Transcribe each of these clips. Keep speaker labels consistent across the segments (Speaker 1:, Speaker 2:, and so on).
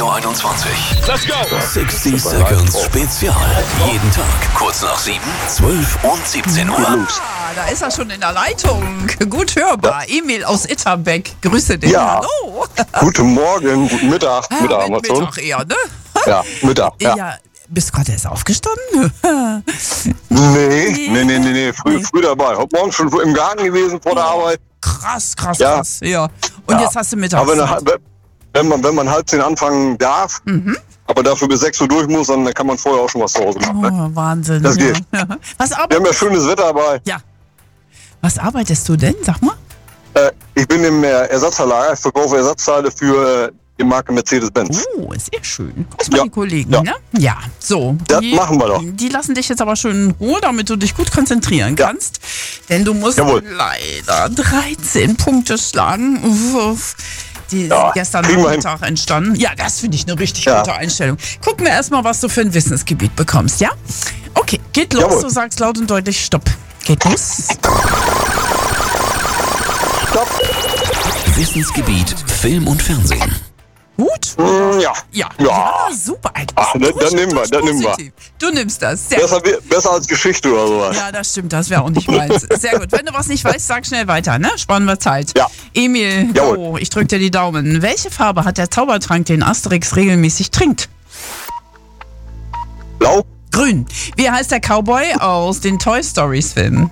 Speaker 1: Radio 21.
Speaker 2: Let's go!
Speaker 1: 60 Seconds Spezial. Jeden Tag kurz nach 7, 12 und 17 Uhr.
Speaker 3: Ah, da ist er schon in der Leitung. Gut hörbar. Emil aus Itterbeck. Grüße dich.
Speaker 4: Ja.
Speaker 3: Hallo.
Speaker 4: Guten Morgen, guten Mittag. Mittag haben wir schon.
Speaker 3: Mittag eher, ne?
Speaker 4: Ja, Mittag. Ja.
Speaker 3: Ja. Bist du gerade erst aufgestanden?
Speaker 4: Nee. Früh dabei. Heute Morgen schon im Garten gewesen vor der Arbeit.
Speaker 3: Krass.
Speaker 4: Ja.
Speaker 3: Ja. Und jetzt hast du Mittag.
Speaker 4: Aber wenn man 9:30 anfangen darf, aber dafür bis 6 Uhr durch muss, dann kann man vorher auch schon was zu Hause machen. Ne?
Speaker 3: Oh, Wahnsinn.
Speaker 4: Das geht.
Speaker 3: Ja.
Speaker 4: Wir haben ja schönes Wetter dabei.
Speaker 3: Ja. Was arbeitest du denn? Sag mal.
Speaker 4: Ich bin im Ersatzverlager. Ich verkaufe Ersatzteile für die Marke Mercedes-Benz.
Speaker 3: Oh, sehr schön. Grüß mal die Kollegen,
Speaker 4: Ja.
Speaker 3: ne? Ja, so.
Speaker 4: Das machen wir doch.
Speaker 3: Die lassen dich jetzt aber schön in Ruhe, damit du dich gut konzentrieren kannst. Denn du musst leider 13 Punkte schlagen. Uff. Die gestern Nachmittag entstanden. Ja, das finde ich eine richtig gute Einstellung. Gucken wir erstmal, was du für ein Wissensgebiet bekommst, ja? Okay, geht los.
Speaker 4: Jawohl.
Speaker 3: Du sagst laut und deutlich Stopp. Geht los.
Speaker 4: Stopp.
Speaker 1: Wissensgebiet Film und Fernsehen.
Speaker 3: Gut?
Speaker 4: Ja.
Speaker 3: Ja, super.
Speaker 4: Ach, dann nehmen wir.
Speaker 3: Du nimmst das. Sehr gut.
Speaker 4: Besser als Geschichte oder sowas.
Speaker 3: Ja, das stimmt, das wäre auch nicht meins. Sehr gut. Wenn du was nicht weißt, sag schnell weiter, ne? Sparen wir Zeit.
Speaker 4: Ja.
Speaker 3: Emil, go, ich drück dir die Daumen. Welche Farbe hat der Zaubertrank, den Asterix regelmäßig trinkt?
Speaker 4: Blau?
Speaker 3: Grün. Wie heißt der Cowboy aus den Toy Stories Filmen?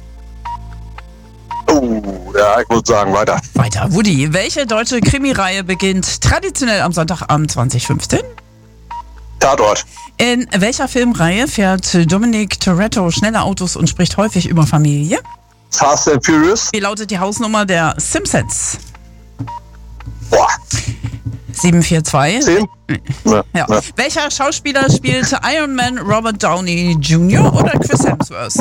Speaker 4: Oh, ja, ich würde sagen, weiter.
Speaker 3: Weiter. Woody, welche deutsche Krimireihe beginnt traditionell am Sonntagabend 2015?
Speaker 4: Tatort.
Speaker 3: In welcher Filmreihe fährt Dominic Toretto schnelle Autos und spricht häufig über Familie?
Speaker 4: Fast and Furious?
Speaker 3: Wie lautet die Hausnummer der Simpsons?
Speaker 4: Boah.
Speaker 3: 742.
Speaker 4: 10?
Speaker 3: Ja. Welcher Schauspieler spielt Iron Man, Robert Downey Jr. oder Chris Hemsworth?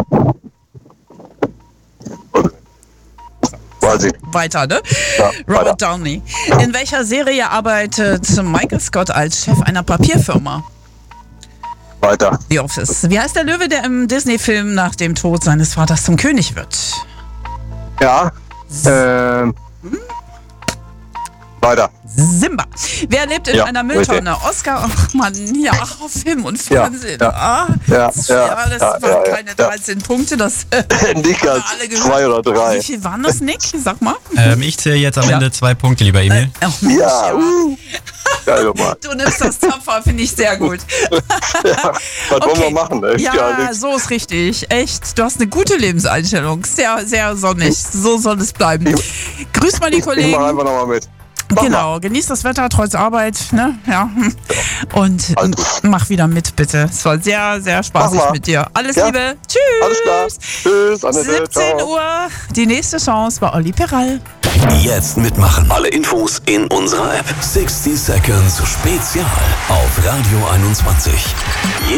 Speaker 4: Weiß ich.
Speaker 3: Weiter, ne?
Speaker 4: Ja,
Speaker 3: Robert
Speaker 4: weiter.
Speaker 3: Downey. In welcher Serie arbeitet Michael Scott als Chef einer Papierfirma?
Speaker 4: Weiter.
Speaker 3: The Office. Wie heißt der Löwe, der im Disney-Film nach dem Tod seines Vaters zum König wird?
Speaker 4: Ja. Weiter.
Speaker 3: Simba. Wer lebt in
Speaker 4: Ja,
Speaker 3: einer Mülltonne? Oscar, ach Mann, ja, Film und Fernsehen.
Speaker 4: Ja.
Speaker 3: Das waren keine 13 Punkte, das
Speaker 4: Nicht ganz.
Speaker 3: alle gehört.
Speaker 4: 2 oder 3.
Speaker 3: Wie viel waren das, Nick? Sag mal.
Speaker 5: Ich zähle jetzt am Ende 2 Punkte, lieber Emil.
Speaker 3: Ach, Mensch,
Speaker 4: Ja, Geil nochmal.
Speaker 3: Du nimmst das tapfer, finde ich sehr gut.
Speaker 4: Was wollen wir machen? Echt,
Speaker 3: Ja, so ist richtig. Echt, du hast eine gute Lebenseinstellung. Sehr, sehr sonnig. So soll es bleiben. Grüß mal die
Speaker 4: Ich
Speaker 3: Kollegen.
Speaker 4: mach einfach nochmal mit.
Speaker 3: Genau, genieß das Wetter trotz Arbeit, ne? Ja. Und mach wieder mit, bitte. Es war sehr, sehr spaßig
Speaker 4: Mach mal.
Speaker 3: mit dir. Alles
Speaker 4: Ja.
Speaker 3: Liebe. Tschüss.
Speaker 4: Alles klar. Tschüss, Annette.
Speaker 3: 17
Speaker 4: Ciao.
Speaker 3: Uhr. Die nächste Chance bei Olli Peral.
Speaker 1: Jetzt mitmachen. Alle Infos in unserer App. 60 Seconds Spezial auf Radio 21.